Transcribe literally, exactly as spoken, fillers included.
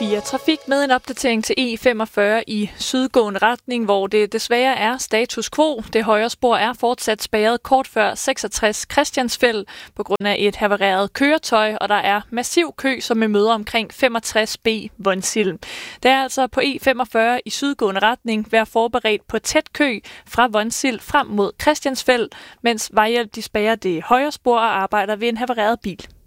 fire Trafik med en opdatering til E femogfyrre i sydgående retning, hvor det desværre er status quo. Det højre spor er fortsat spærret kort før seksogtres Christiansfeld på grund af et havareret køretøj, og der er massiv kø, som vi møder omkring femogtres B Vonsild. Det er altså på E femogfyrre i sydgående retning. Vær forberedt på tæt kø fra Vonsild frem mod Christiansfeld, mens Vejhjælp de spærrer det højre spor og arbejder ved en havareret bil.